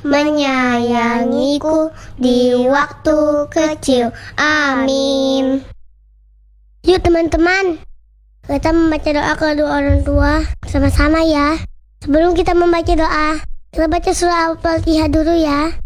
menyayangiku di waktu kecil. Amin. Yuk teman-teman, kita membaca doa kedua orang tua sama-sama ya. Sebelum kita membaca doa, kita baca surah Al-Fatihah dulu ya.